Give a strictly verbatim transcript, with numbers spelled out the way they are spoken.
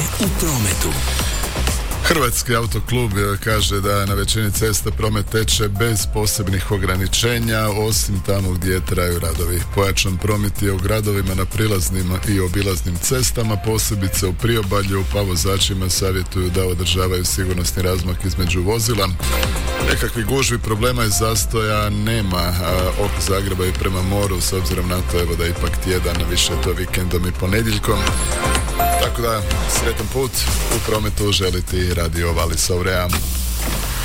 u prometu. Hrvatski autoklub kaže da na većini cesta promet teče bez posebnih ograničenja, osim tamo gdje traju radovi. Pojačan promet je u gradovima na prilaznim i obilaznim cestama, posebice u priobalju, pa vozačima savjetuju da održavaju sigurnosni razmak između vozila. Nekakvih gužvi, problema i zastoja nema a, oko Zagreba i prema moru, s obzirom na to evo da ipak tjedan, više to vikendom i ponedjeljkom. Tako da, sretan put u prometu želi ti Radio Vali Saurea.